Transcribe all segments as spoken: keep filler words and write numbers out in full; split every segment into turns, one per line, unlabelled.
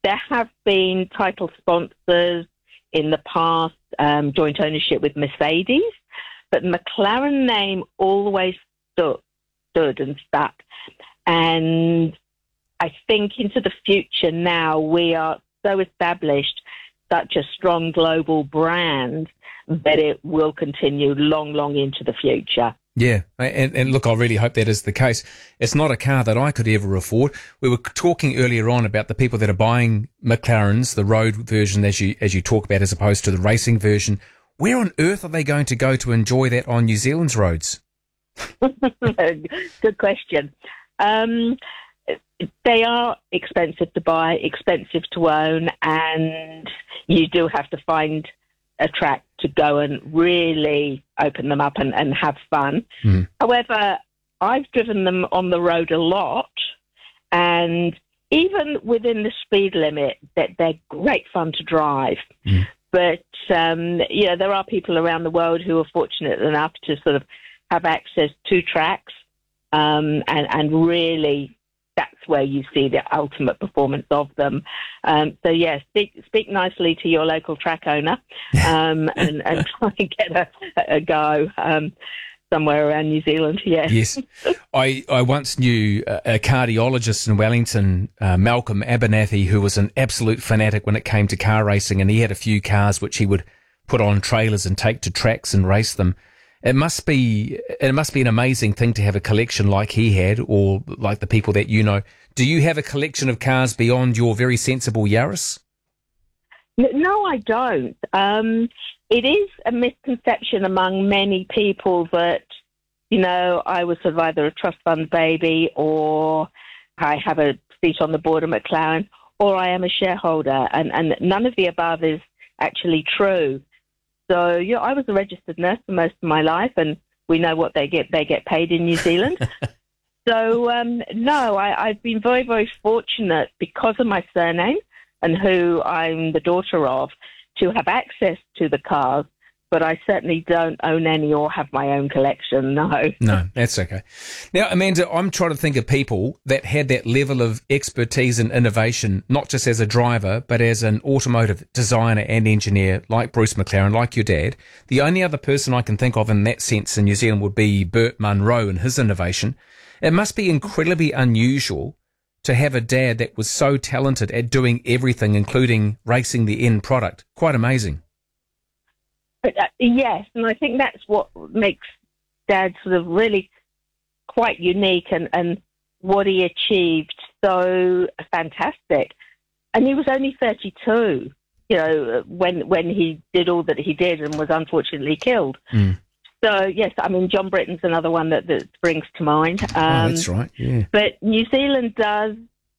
there have been title sponsors in the past, um, joint ownership with Mercedes, but the McLaren name always stood, stood and stuck. And I think into the future now, we are so established, such a strong global brand, that it will continue long, long into the future.
Yeah, and, and look, I really hope that is the case. It's not a car that I could ever afford. We were talking earlier on about the people that are buying McLarens, the road version, as you as you talk about, as opposed to the racing version. Where on earth are they going to go to enjoy that on New Zealand's roads?
Good question. Um, they are expensive to buy, expensive to own, and you do have to find a track to go and really open them up and, and have fun. Mm. However, I've driven them on the road a lot, and even within the speed limit, that they're great fun to drive. Mm. But, um, you know, there are people around the world who are fortunate enough to sort of have access to tracks, um, and, and really that's where you see the ultimate performance of them. Um, so, yeah, speak, speak nicely to your local track owner, um, and, and try and get a, a go um, somewhere around New Zealand, yeah.
Yes. I, I once knew a, a cardiologist in Wellington, uh, Malcolm Abernathy, who was an absolute fanatic when it came to car racing, and he had a few cars which he would put on trailers and take to tracks and race them. It must be it must be an amazing thing to have a collection like he had, or like the people that you know. Do you have a collection of cars beyond your very sensible Yaris?
No, I don't. Um, it is a misconception among many people that, you know, I was sort of either a trust fund baby, or I have a seat on the board of McLaren, or I am a shareholder, and, and none of the above is actually true. So, yeah, I was a registered nurse for most of my life, and we know what they get. They get paid in New Zealand. so, um, no, I, I've been very, very fortunate because of my surname and who I'm the daughter of to have access to the cars. But I certainly don't own any or have my own collection, no.
No, that's okay. Now, Amanda, I'm trying to think of people that had that level of expertise and innovation, not just as a driver, but as an automotive designer and engineer, like Bruce McLaren, like your dad. The only other person I can think of in that sense in New Zealand would be Burt Munro and his innovation. It must be incredibly unusual to have a dad that was so talented at doing everything, including racing the end product. Quite amazing.
But, uh, yes, and I think that's what makes Dad sort of really quite unique, and, and what he achieved so fantastic. And he was only thirty-two, you know, when when he did all that he did and was unfortunately killed. Mm. So, yes, I mean, John Britton's another one that, that springs to mind. Um,
oh, that's right, yeah.
But New Zealand does,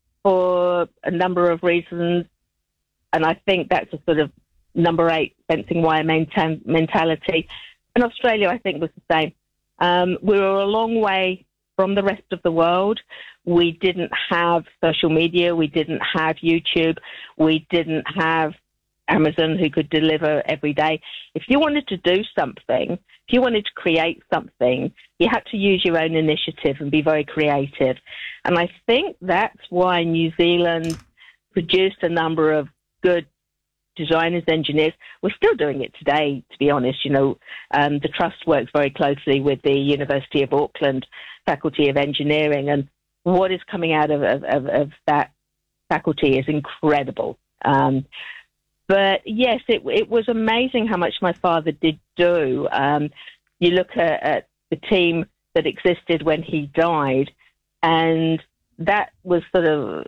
for a number of reasons, and I think that's a sort of number eight fencing wire maintain, mentality. And Australia, I think, was the same. Um, we were a long way from the rest of the world. We didn't have social media. We didn't have YouTube. We didn't have Amazon, who could deliver every day. If you wanted to do something, if you wanted to create something, you had to use your own initiative and be very creative. And I think that's why New Zealand produced a number of good designers, engineers. We're still doing it today, to be honest. You know, um, the Trust works very closely with the University of Auckland Faculty of Engineering, and what is coming out of, of, of that faculty is incredible. Um, but yes, it, it was amazing how much my father did do. Um, you look at, at the team that existed when he died, and that was sort of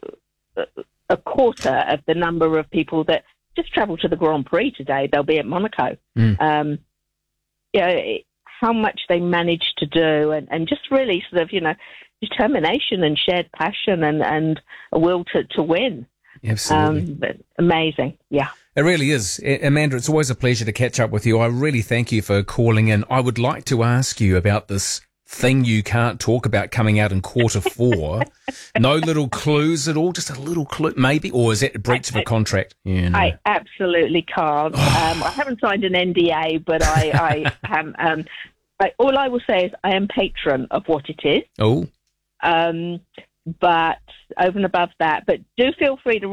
a quarter of the number of people that just travel to the Grand Prix today. They'll be at Monaco. Mm. Um, you know, it, how much they managed to do, and, and just really sort of, you know, determination and shared passion and, and a will to, to win.
Absolutely.
Um, but amazing, yeah.
It really is. Amanda, it's always a pleasure to catch up with you. I really thank you for calling in. I would like to ask you about this thing you can't talk about coming out in quarter four. No little clues at all, just a little clue maybe, or is that a breach of a contract?
Yeah, no. I absolutely can't. um, I haven't signed an N D A, but I, I am. Um, I, all I will say is I am patron of what it is.
Oh,
um, but over and above that, but do feel free to